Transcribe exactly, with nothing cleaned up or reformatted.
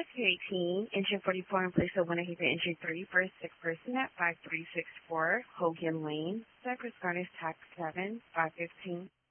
at two eighteen, engine forty-four, in place of Winnehaven, engine three for a sick person at five three six four Hogan Lane. Cypress Gardens, tax seven, five fifteen.